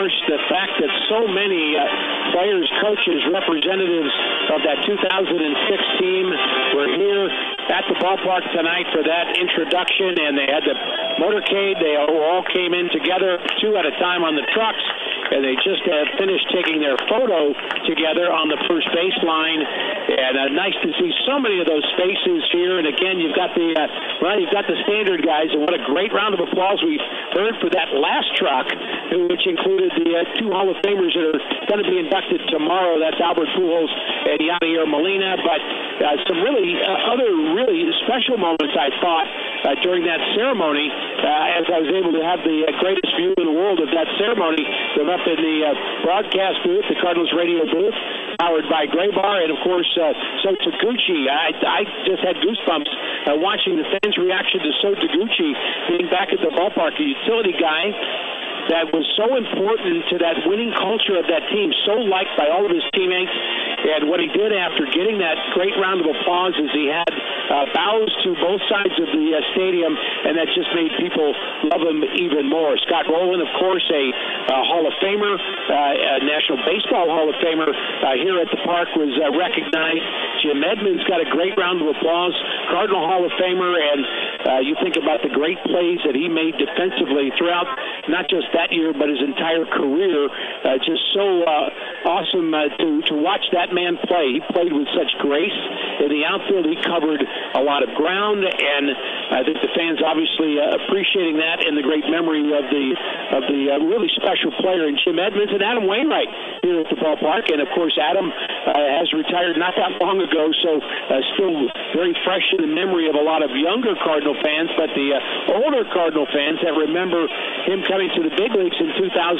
course, the fact that so many players, coaches, representatives of that 2006 team were here at the ballpark tonight for that introduction, and they had the motorcade. They all came in together, two at a time on the trucks, and they just finished taking their photo together on the first baseline. And nice to see so many of those faces here. And again, you've got the standard guys, and what a great round of applause we heard for that last truck, which included the two Hall of Famers that are going to be inducted tomorrow. That's Albert Pujols and Yadier Molina. But some really other really special moments, I thought, during that ceremony, as I was able to have the greatest view in the world of that ceremony. I'm up in the broadcast booth, the Cardinals radio booth, powered by Graybar, and of course, So Taguchi. I just had goosebumps watching the fans' reaction to So Taguchi being back at the ballpark, a utility guy that was so important to that winning culture of that team, so liked by all of his teammates. And what he did after getting that great round of applause is he had bows to both sides of the stadium, and that just made people love him even more. Scott Rowland, of course, a Hall of Famer, a National Baseball Hall of Famer here at the park, was recognized. Jim Edmonds got a great round of applause, Cardinal Hall of Famer, and you think about the great plays that he made defensively throughout not just that year, but his entire career. Just so awesome to watch that man play. He played with such grace. In the outfield, he covered a lot of ground, and I think the fans obviously appreciating that and the great memory of the really special player in Jim Edmonds and Adam Wainwright here at the ballpark. And, of course, Adam has retired not that long ago, so still very fresh in the memory of a lot of younger Cardinal fans, but the older Cardinal fans that remember him coming to the big leagues in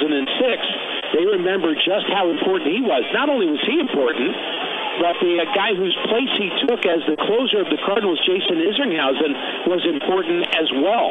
2006, they remember just how important he was. Not only was he important, but the guy whose place he took as the closer of the Cardinals, Jason Isringhausen, was important as well.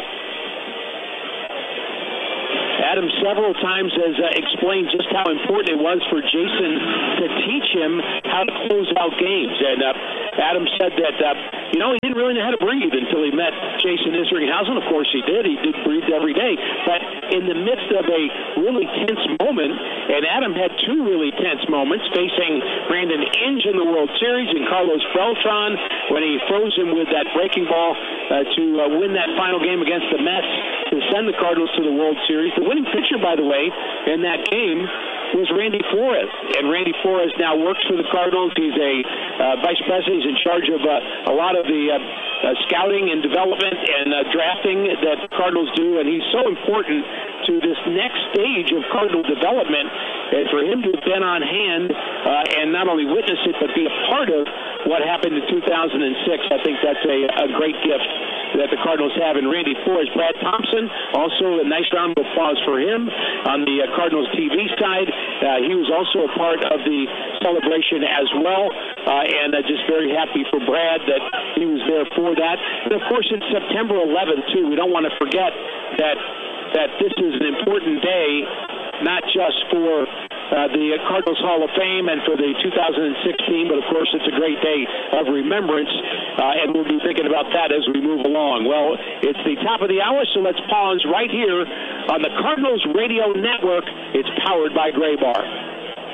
Adam several times has explained just how important it was for Jason to teach him how to close out games. And Adam said that, he didn't really know how to breathe until he met Jason Isringhausen. Of course he did. He did breathe every day. But in the midst of a really tense moment, and Adam had two really tense moments, facing Brandon Inge in the World Series and Carlos Beltran when he froze him with that breaking ball to win that final game against the Mets to send the Cardinals to the World Series. The winning pitcher, by the way, in that game was Randy Flores. And Randy Flores now works for the Cardinals. He's a vice president. He's in charge of a lot of the scouting and development and drafting that the Cardinals do. And he's so important to this next stage of Cardinal development. And for him to have been on hand and not only witness it, but be a part of what happened in 2006, I think that's a great gift that the Cardinals have in Randy Flores. Brad Thompson, also a nice round of applause for him on the Cardinals TV side. He was also a part of the celebration as well, and just very happy for Brad that he was there for that. And, of course, it's September 11th, too. We don't want to forget that this is an important day, not just for the Cardinals Hall of Fame and for the 2016, but of course it's a great day of remembrance, and we'll be thinking about that as we move along. Well, it's the top of the hour, so let's pause right here on the Cardinals Radio Network. It's powered by Graybar.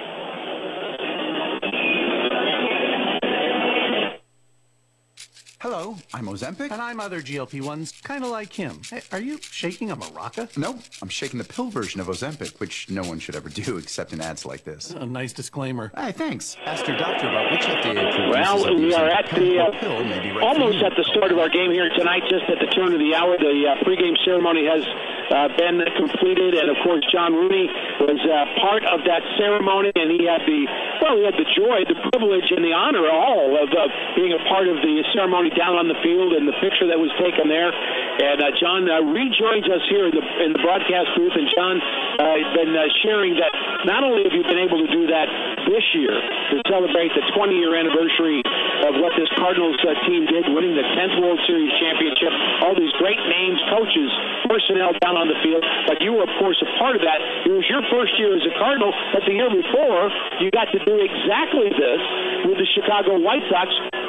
Hello, I'm Ozempic. And I'm other GLP-1s, kind of like him. Hey, are you shaking a maraca? No, I'm shaking the pill version of Ozempic, which no one should ever do except in ads like this. A nice disclaimer. Hey, thanks. Ask your doctor about which FDA-approved Well, we are at almost at the start of our game here tonight, just at the turn of the hour. The pregame ceremony has been completed, and of course John Rooney was part of that ceremony, and he had the joy, the privilege, and the honor all of being a part of the ceremony down on the field and the picture that was taken there. And John rejoins us here in the broadcast booth, and John has been sharing that not only have you been able to do that this year to celebrate the 20-year anniversary of what this Cardinals team did, winning the 10th World Series championship, all these great names, coaches, personnel down on the field, but you were, of course, a part of that. It was your first year as a Cardinal, but the year before, you got to do exactly this with the Chicago White Sox,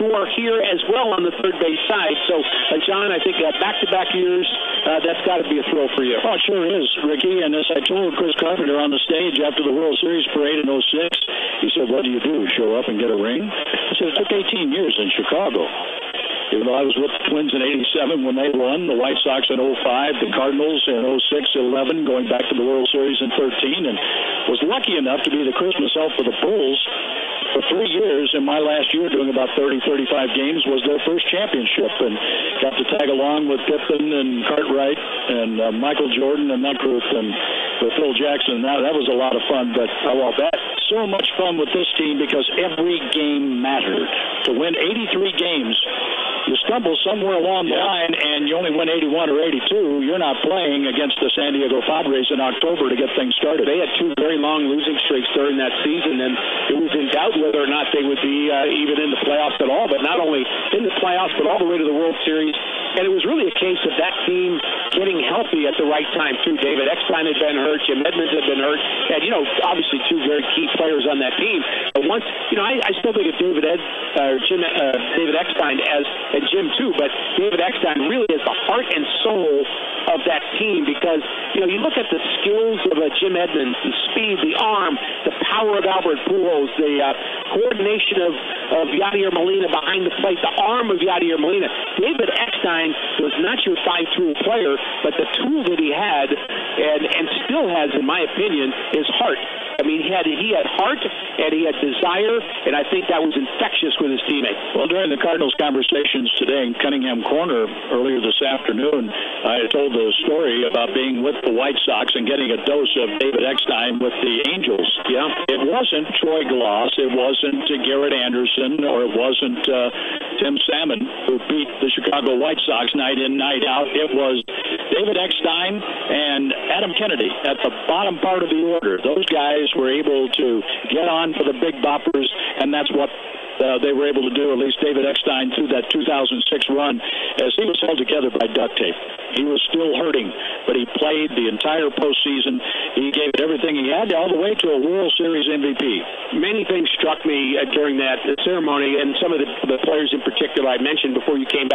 who are here as well on the third base side. So, John, I think back-to-back years, that's got to be a thrill for you. Oh, it sure is, Ricky. And as I told Chris Carpenter on the stage after the World Series parade in 06, he said, what do you do, show up and get a ring? I said, it took 18 years in Chicago. Even though I was with the Twins in 87 when they won, the White Sox in 05, the Cardinals in 06-11, going back to the World Series in 13, and was lucky enough to be the Christmas elf for the Bulls for 3 years. In my last year, doing about 30-35 games, was their first championship, and got to tag along with Pippen and Cartwright and Michael Jordan and that group, and with Phil Jackson. That was a lot of fun, but I'll bet so much fun with this team because every game mattered. To win 83 games, you stumble somewhere along the line and you only win 81 or 82, you're not playing against the San Diego Padres in October to get things started. They had 2 very long losing streaks during that season, and it was in doubt whether or not they would be even in the playoffs at all, but not only in the playoffs, but all the way to the World Series. And it was really a case of that team getting healthy at the right time, too. David Eckstein had been hurt. Jim Edmonds had been hurt. And, obviously 2 very key players on that team. But once, I still think of David Eckstein and Jim, too. But David Eckstein really is the heart and soul of that team because, you look at the skills of Jim Edmonds, the speed, the arm, the power of Albert Pujols, the coordination of Yadier Molina behind the plate, the arm of Yadier Molina. David Eckstein was not your 5-tool player, but the tool that he had and still has, in my opinion, is heart. I mean, he had heart and he had desire, and I think that was infectious with his teammates. Well, during the Cardinals conversations today in Cunningham Corner earlier this afternoon, I told the story about being with the White Sox and getting a dose of David Eckstein with the Angels. Yeah, it wasn't Troy Glaus, it wasn't Garrett Anderson, or it wasn't Tim Salmon who beat the Chicago White Sox night in, night out. It was David Eckstein and Adam Kennedy at the bottom part of the order. Those guys were able to get on for the big boppers, and that's what they were able to do, at least David Eckstein, through that 2006 run, as he was held together by duct tape. He was still hurting, but he played the entire postseason. He gave it everything he had, all the way to a World Series MVP. Many things struck me during that ceremony, and some of the players in particular I mentioned before you came back.